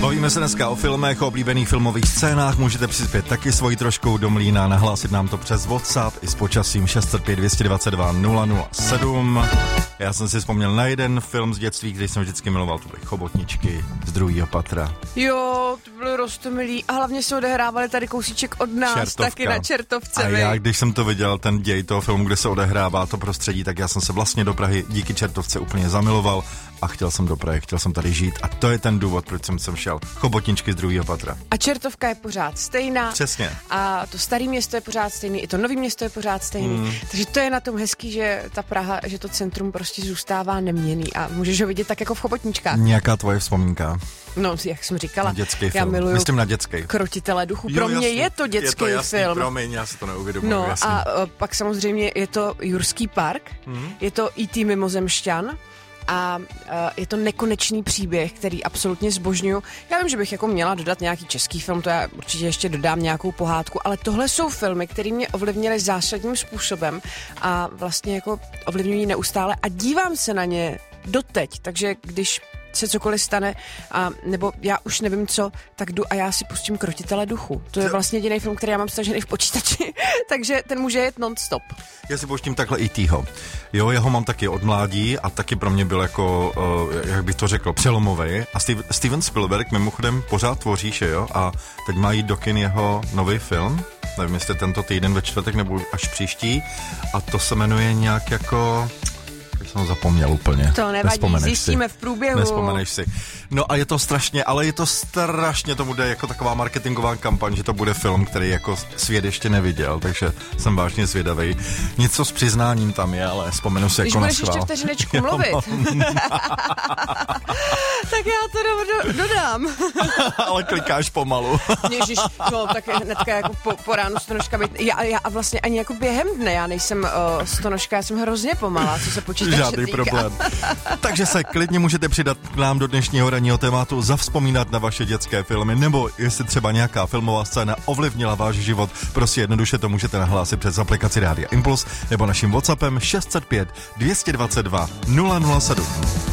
Bavíme se dneska o filmech, o oblíbených filmových scénách. Můžete přispět taky svojí troškou do mlýna, nahlásit nám to přes WhatsApp i s počasím 605 222 007. Já jsem si vzpomněl na jeden film z dětství, který jsem vždycky miloval, to byly Chobotničky z druhého patra. Jo, to bylo roztomilý a hlavně se odehrávali tady kousíček od nás, Čertovka. Taky na Čertovce. A já, když jsem to viděl, ten děj toho filmu, kde se odehrává to prostředí, tak já jsem se vlastně do Prahy díky Čertovce úplně zamiloval a chtěl jsem do Prahy, chtěl jsem tady žít a to je ten důvod, proč jsem sem šel. Chobotničky z druhého patra. A Čertovka je pořád stejná. Přesně. A to staré město je pořád stejný, i to nový město je pořád stejný. Takže to je na tom hezký, že ta Praha, že to centrum prostě zůstává neměnný a můžeš ho vidět tak jako v Chobotničkách. Nějaká tvoje vzpomínka? No, jak jsem říkala, dětský já film. miluju Myslím na dětský. Krotitele duchu. Pro mě je to dětský film. Je to jasný, promiň, já si to neuvědomuji. No a pak samozřejmě je to Jurský park, je to E.T. mimozemšťan, a je to nekonečný příběh, který absolutně zbožňuju. Já vím, že bych jako měla dodat nějaký český film, to já určitě ještě dodám nějakou pohádku, ale tohle jsou filmy, které mě ovlivnily zásadním způsobem a vlastně jako ovlivňují neustále a dívám se na ně doteď, takže když se cokoliv stane, a nebo já už nevím co, tak jdu a já si pustím Krotitele duchu. To je vlastně jediný film, který já mám stažený v počítači, takže ten může jet non-stop. Já si pouštím takhle E.T.ho. Jo, já ho mám taky od mládí a taky pro mě byl jako, jak bych to řekl, přelomový. A Steven Spielberg mimochodem pořád tvoří, že jo? A teď má jít do kin jeho nový film. Nevím, jestli tento týden ve čtvrtek nebo až příští. A to se jmenuje nějak jako... jsem zapomněl úplně. To nevadí, zjistíme v průběhu. Nespomeneš si. No a je to strašně, ale je to strašně, to bude jako taková marketingová kampaň, že to bude film, který jako svět ještě neviděl, takže jsem vážně zvědavej. Něco s přiznáním tam je, ale vzpomenu si jako na schvál. Když budeš ještě vteřinečku mluvit. Tak já to dodám. Ale klikáš pomalu. Ježiš, no tak hnedka jako po ránu stonožka být. Já vlastně ani jako během dne, já nejsem stonožka, já jsem hrozně pomalá, co se počítače žádný týká. problém. Takže se klidně můžete přidat k nám do dnešního ranního tématu, zavzpomínat na vaše dětské filmy, nebo jestli třeba nějaká filmová scéna ovlivnila váš život, prostě jednoduše to můžete nahlásit přes aplikaci Rádia Impuls nebo naším WhatsAppem 605 222 007.